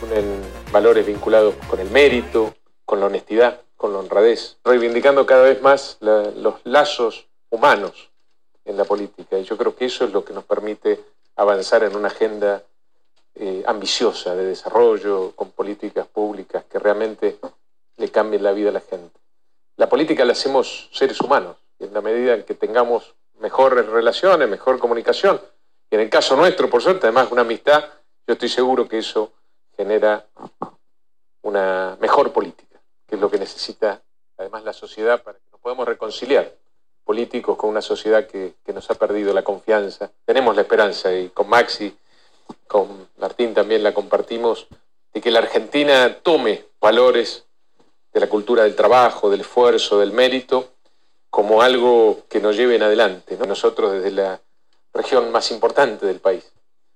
unen valores vinculados con el mérito, con la honestidad, con la honradez, reivindicando cada vez más los lazos humanos en la política. Y yo creo que eso es lo que nos permite avanzar en una agenda ambiciosa de desarrollo, con políticas públicas que realmente le cambien la vida a la gente. La política la hacemos seres humanos, y en la medida en que tengamos mejores relaciones, mejor comunicación, y en el caso nuestro, por suerte, además una amistad, yo estoy seguro que eso genera una mejor política, que es lo que necesita además la sociedad para que nos podamos reconciliar, políticos con una sociedad que nos ha perdido la confianza. Tenemos la esperanza, y con Maxi, con Martín también la compartimos, de que la Argentina tome valores de la cultura del trabajo, del esfuerzo, del mérito, como algo que nos lleve en adelante, ¿no? Nosotros desde la región más importante del país,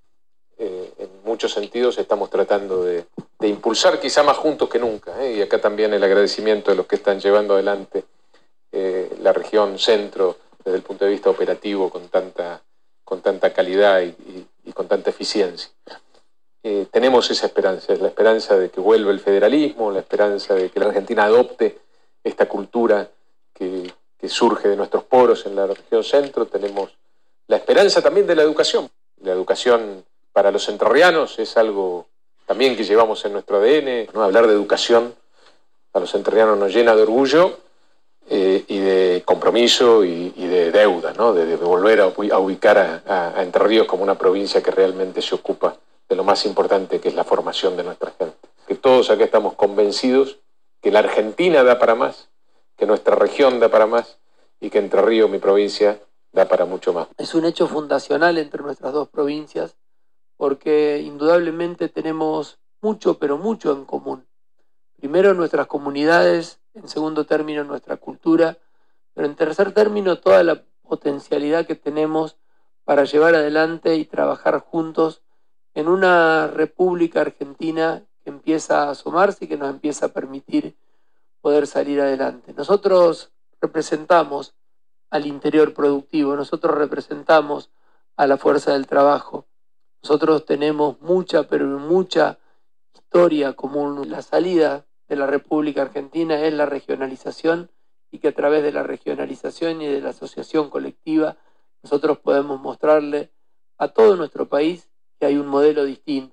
en muchos sentidos estamos tratando de impulsar, quizá más juntos que nunca, y acá también el agradecimiento de los que están llevando adelante la región centro desde el punto de vista operativo con tanta calidad y con tanta eficiencia. Tenemos esa esperanza, es la esperanza de que vuelva el federalismo, la esperanza de que la Argentina adopte esta cultura que surge de nuestros poros en la región centro. Tenemos la esperanza también de la educación. La educación para los entrerrianos es algo también que llevamos en nuestro ADN, ¿no? Hablar de educación a los entrerrianos nos llena de orgullo y de compromiso y de deuda, ¿no? De volver a ubicar a Entre Ríos como una provincia que realmente se ocupa de lo más importante, que es la formación de nuestra gente. Que todos acá estamos convencidos que la Argentina da para más, que nuestra región da para más y que Entre Ríos, mi provincia, da para mucho más. Es un hecho fundacional entre nuestras dos provincias porque indudablemente tenemos mucho, pero mucho en común. Primero nuestras comunidades, en segundo término nuestra cultura, pero en tercer término toda la potencialidad que tenemos para llevar adelante y trabajar juntos en una República Argentina que empieza a asomarse y que nos empieza a permitir poder salir adelante. Nosotros representamos al interior productivo, nosotros representamos a la fuerza del trabajo, nosotros tenemos mucha, pero mucha historia común. La salida de la República Argentina es la regionalización y que a través de la regionalización y de la asociación colectiva nosotros podemos mostrarle a todo nuestro país que hay un modelo distinto.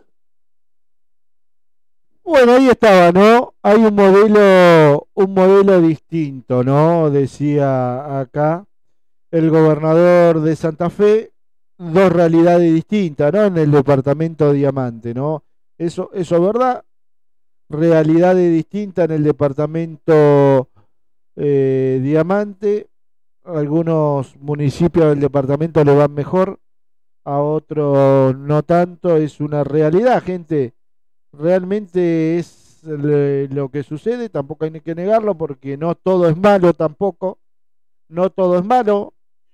Bueno, ahí estaba, ¿no? Hay un modelo distinto, ¿no? Decía acá el gobernador de Santa Fe, dos realidades distintas, ¿no? En el departamento Diamante, ¿no? Eso es verdad. Realidades distintas en el departamento Diamante. Algunos municipios del departamento le van mejor, a otros no tanto. Es una realidad, gente. Realmente es lo que sucede, tampoco hay que negarlo porque no todo es malo tampoco, no todo es malo.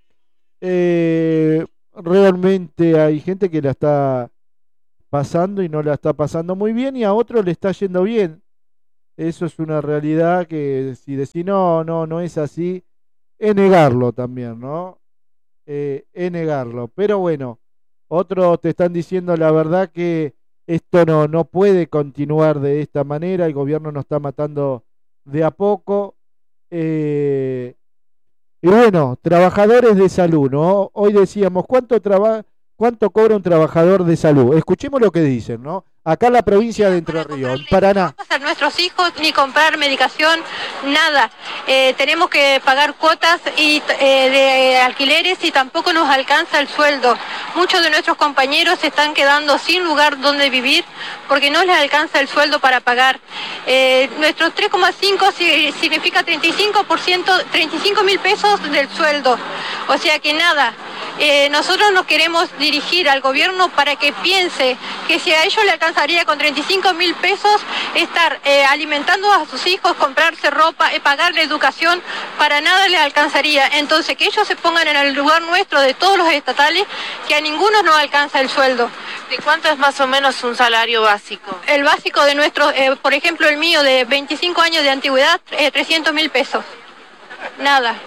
Realmente hay gente que la está pasando y no la está pasando muy bien y a otros le está yendo bien. Eso es una realidad que si decís no es así, es negarlo también, ¿no? Es negarlo, pero bueno, otros te están diciendo la verdad que esto no puede continuar de esta manera, el gobierno nos está matando de a poco. Y bueno, trabajadores de salud, ¿no? Hoy decíamos, ¿cuánto cobra un trabajador de salud? Escuchemos lo que dicen, ¿no? Acá en la provincia de Entre Ríos, en Paraná. A nuestros hijos ni comprar medicación, nada. Tenemos que pagar cuotas de alquileres y tampoco nos alcanza el sueldo. Muchos de nuestros compañeros se están quedando sin lugar donde vivir porque no les alcanza el sueldo para pagar. Nuestros 3,5 significa 35%, 35.000 pesos del sueldo. O sea que nada. Nosotros nos queremos dirigir al gobierno para que piense que si a ellos le alcanzaría con 35.000 pesos estar alimentando a sus hijos, comprarse ropa, pagarle educación, para nada les alcanzaría. Entonces que ellos se pongan en el lugar nuestro de todos los estatales, que a ninguno nos alcanza el sueldo. ¿De cuánto es más o menos un salario básico? El básico de nuestro, por ejemplo el mío de 25 años de antigüedad, 300.000 pesos. Nada.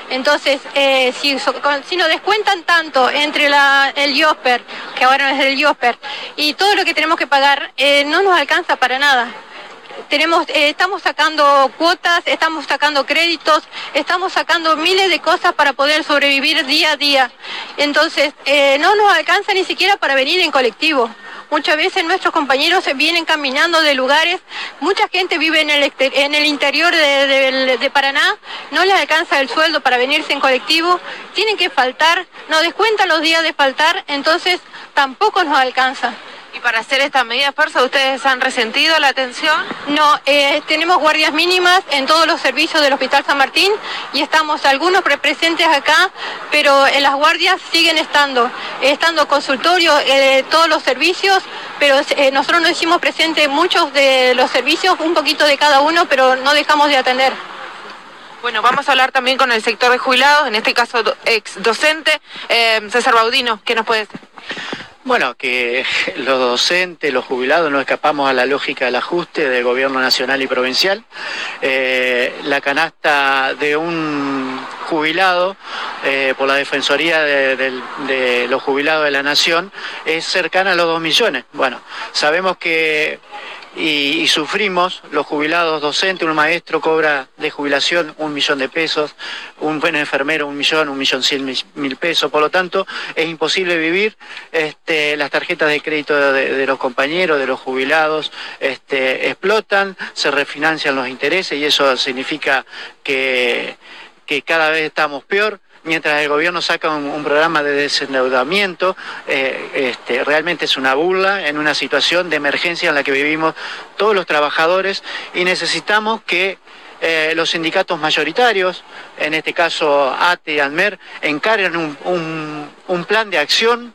Entonces, si nos descuentan tanto entre el IOSPER, que ahora no es el IOSPER, y todo lo que tenemos que pagar, no nos alcanza para nada. Estamos sacando cuotas, estamos sacando créditos, estamos sacando miles de cosas para poder sobrevivir día a día. Entonces, no nos alcanza ni siquiera para venir en colectivo. Muchas veces nuestros compañeros vienen caminando de lugares, mucha gente vive en el interior de Paraná, no les alcanza el sueldo para venirse en colectivo, tienen que faltar, nos descuentan los días de faltar, entonces tampoco nos alcanza. ¿Y para hacer esta medida de fuerza ustedes han resentido la atención? No, tenemos guardias mínimas en todos los servicios del Hospital San Martín y estamos algunos presentes acá, pero en las guardias siguen estando consultorios, todos los servicios, pero nosotros nos hicimos presentes muchos de los servicios, un poquito de cada uno, pero no dejamos de atender. Bueno, vamos a hablar también con el sector de jubilados, en este caso ex docente. César Baudino, ¿qué nos puede decir? Bueno, que los docentes, los jubilados, no escapamos a la lógica del ajuste del gobierno nacional y provincial. La canasta de un jubilado por la Defensoría de los Jubilados de la Nación es cercana a los 2 millones. Bueno, sabemos que y sufrimos, los jubilados docentes, un maestro cobra de jubilación 1 millón de pesos, un buen enfermero 1.100.000 pesos, por lo tanto es imposible vivir. Las tarjetas de crédito de los compañeros, de los jubilados, explotan, se refinancian los intereses y eso significa que cada vez estamos peor. Mientras el gobierno saca un programa de desendeudamiento, realmente es una burla en una situación de emergencia en la que vivimos todos los trabajadores y necesitamos que los sindicatos mayoritarios, en este caso ATE y ANMER, encarguen un plan de acción,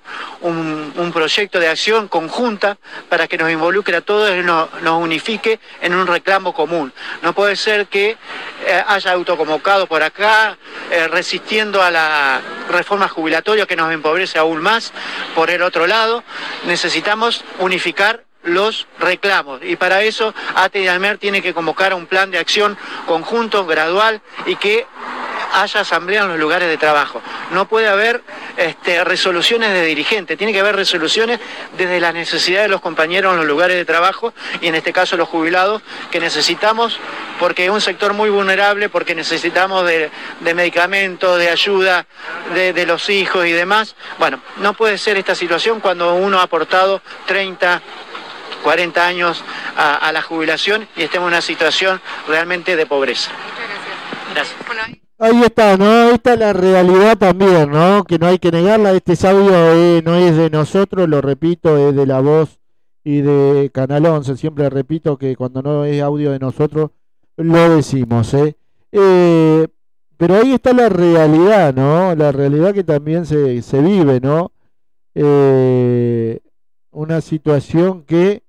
un proyecto de acción conjunta para que nos involucre a todos y nos unifique en un reclamo común. No puede ser que haya autoconvocado por acá, resistiendo a la reforma jubilatoria que nos empobrece aún más. Por el otro lado, necesitamos unificar los reclamos y para eso ATE y ANMER tiene que convocar un plan de acción conjunto, gradual y que haya asamblea en los lugares de trabajo. No puede haber resoluciones de dirigentes, tiene que haber resoluciones desde la necesidad de los compañeros en los lugares de trabajo y en este caso los jubilados que necesitamos porque es un sector muy vulnerable, porque necesitamos de medicamentos, de ayuda de los hijos y demás. Bueno, no puede ser esta situación cuando uno ha aportado 30, 40 años a la jubilación y estemos en una situación realmente de pobreza. Gracias. Ahí está, ¿no? Esta es la realidad también, ¿no? Que no hay que negarla. Este audio no es de nosotros, lo repito, es de La Voz y de Canal 11. Siempre repito que cuando no es audio de nosotros, lo decimos, pero ahí está la realidad, ¿no? La realidad que también se vive, ¿no? Una situación que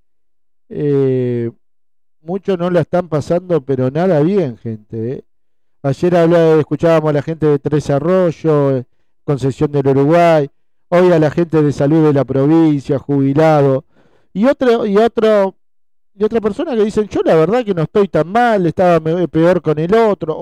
muchos no la están pasando, pero nada bien, gente, Ayer escuchábamos a la gente de Tres Arroyos, Concesión del Uruguay, hoy a la gente de salud de la provincia, jubilado, y otra persona que dicen, yo la verdad que no estoy tan mal, estaba peor con el otro.